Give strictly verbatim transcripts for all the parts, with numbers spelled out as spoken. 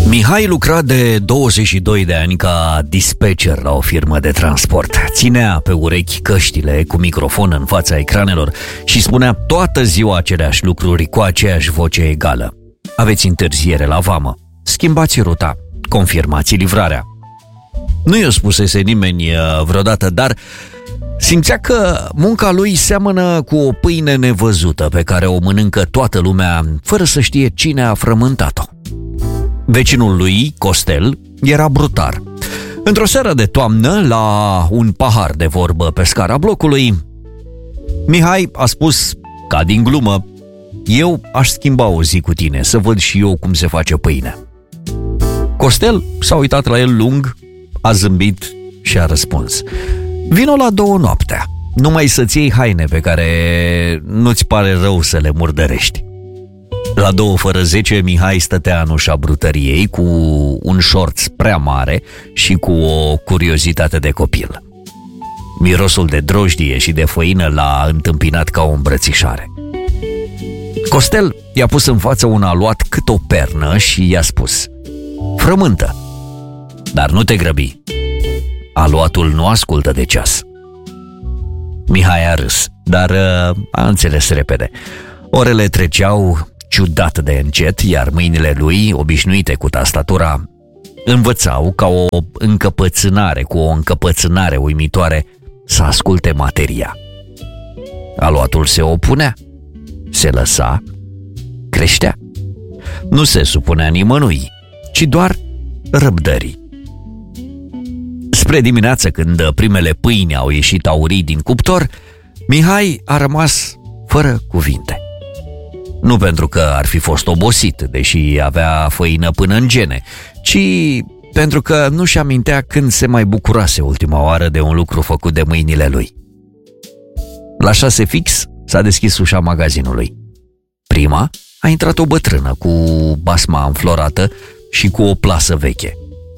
Mihai lucra de douăzeci și doi de ani ca dispatcher la o firmă de transport. Ținea pe urechi căștile cu microfon în fața ecranelor și spunea toată ziua aceleași lucruri cu aceeași voce egală. Aveți întârziere la vamă, schimbați ruta, confirmați livrarea. Nu i-o spusese nimeni vreodată, dar simțea că munca lui seamănă cu o pâine nevăzută pe care o mănâncă toată lumea fără să știe cine a frământat-o. Vecinul lui, Costel, era brutar. Într-o seară de toamnă, la un pahar de vorbă pe scara blocului, Mihai a spus, ca din glumă, eu aș schimba o zi cu tine, să văd și eu cum se face pâine. Costel s-a uitat la el lung, a zâmbit și a răspuns, vino la două noaptea, numai să-ți iei haine pe care nu-ți pare rău să le murdărești. La două fără zece, Mihai stătea în ușa brutăriei cu un șorț prea mare și cu o curiozitate de copil. Mirosul de drojdie și de făină l-a întâmpinat ca o îmbrățișare. Costel i-a pus în față un aluat cât o pernă și i-a spus, frământă, dar nu te grăbi, aluatul nu ascultă de ceas. Mihai a râs, dar a înțeles repede. Orele treceau ciudat de încet, iar mâinile lui, obișnuite cu tastatura, învățau ca o încăpățânare, cu o încăpățânare uimitoare, să asculte materia. Aluatul se opunea, se lăsa, creștea. Nu se supunea nimănui, ci doar răbdării. Spre dimineață, când primele pâini au ieșit aurii din cuptor, Mihai a rămas fără cuvinte. Nu pentru că ar fi fost obosit, deși avea făină până în gene, ci pentru că nu-și amintea când se mai bucurase ultima oară de un lucru făcut de mâinile lui. La șase fix s-a deschis ușa magazinului. Prima a intrat o bătrână cu basma înflorată și cu o plasă veche.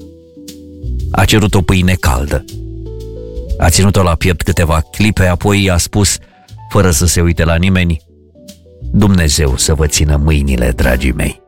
A cerut o pâine caldă. A ținut-o la piept câteva clipe, apoi a spus, fără să se uite la nimeni, Dumnezeu să vă țină mâinile, dragii mei.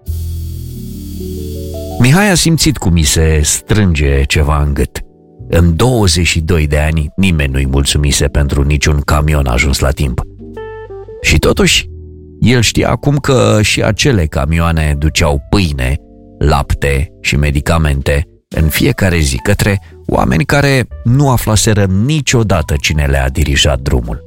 Mihai a simțit cum i se strânge ceva în gât. În douăzeci și doi de ani nimeni nu-i mulțumise pentru niciun camion ajuns la timp. Și totuși, el știa acum că și acele camioane duceau pâine, lapte și medicamente în fiecare zi către oameni care nu aflaseră niciodată cine le-a dirijat drumul.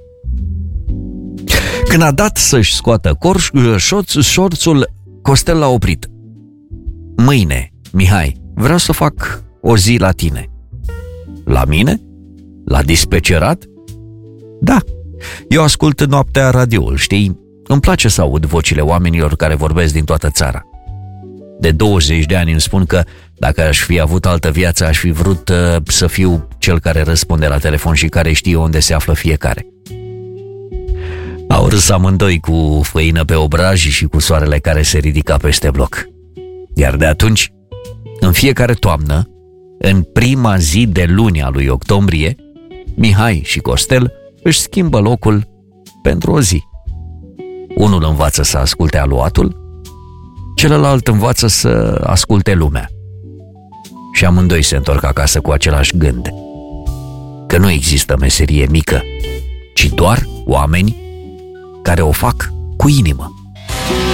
Când a dat să-și scoată corș, șorț, șorțul, Costel l-a oprit. Mâine, Mihai, vreau să fac o zi la tine. La mine? La dispecerat? Da, eu ascult noaptea radioul, știi? Îmi place să aud vocile oamenilor care vorbesc din toată țara. De douăzeci de ani îmi spun că dacă aș fi avut altă viață, aș fi vrut uh, să fiu cel care răspunde la telefon și care știe unde se află fiecare. Au râs amândoi cu făină pe obraj și cu soarele care se ridica peste bloc. Iar de atunci, în fiecare toamnă, în prima zi de luni a lui octombrie, Mihai și Costel își schimbă locul pentru o zi. Unul învață să asculte aluatul, celălalt învață să asculte lumea. Și amândoi se întorc acasă cu același gând, că nu există meserie mică, ci doar oameni care o fac cu inimă.